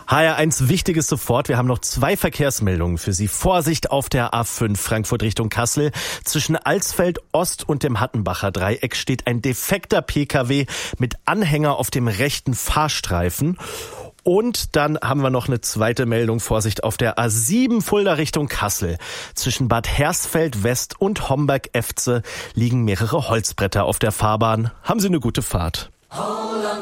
HR1 Wichtiges sofort. Wir haben noch 2 Verkehrsmeldungen für Sie. Vorsicht auf der A5 Frankfurt Richtung Kassel. Zwischen Alsfeld Ost und dem Hattenbacher Dreieck steht ein defekter Pkw mit Anhänger auf dem rechten Fahrstreifen. Und dann haben wir noch eine zweite Meldung. Vorsicht auf der A7 Fulda Richtung Kassel. Zwischen Bad Hersfeld West und Homberg-Efze liegen mehrere Holzbretter auf der Fahrbahn. Haben Sie eine gute Fahrt.